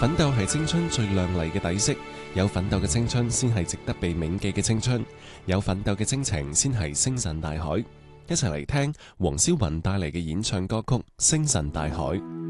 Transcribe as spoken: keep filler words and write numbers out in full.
奮鬥係青春最亮麗嘅底色，有奮鬥嘅青春先係值得被銘記嘅青春，有奮鬥嘅征程先係星辰大海。一齊嚟聽黃霄雲帶嚟嘅演唱歌曲《星辰大海》。